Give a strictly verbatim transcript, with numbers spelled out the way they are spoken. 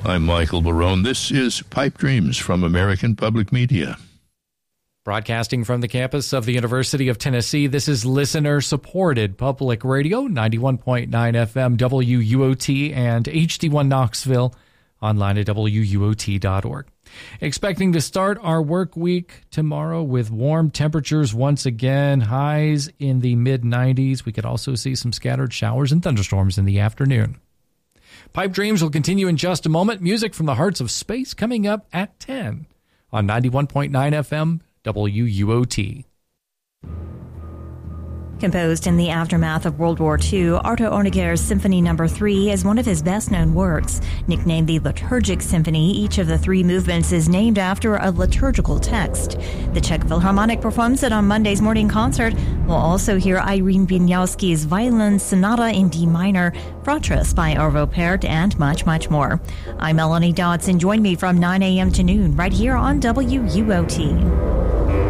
I'm Michael Barone. This is Pipe Dreams from American Public Media. Broadcasting from the campus of the University of Tennessee, this is listener-supported public radio, ninety-one point nine F M W U O T and H D one Knoxville, online at W U O T dot org. Expecting to start our work week tomorrow with warm temperatures once again, highs in the mid nineties. We could also see some scattered showers and thunderstorms in the afternoon. Pipe Dreams will continue in just a moment. Music from the Hearts of Space coming up at ten on ninety-one point nine F M W U O T. Composed in the aftermath of World War Two, Arto Honegger's Symphony Number three is one of his best-known works. Nicknamed the Liturgic Symphony, each of the three movements is named after a liturgical text. The Czech Philharmonic performs it on Monday's morning concert. We'll also hear Irene Wieniawski's Violin Sonata in D minor, Fratris by Arvo Pärt, and much, much more. I'm Melanie Dodson. Join me from nine a.m. to noon right here on W U O T.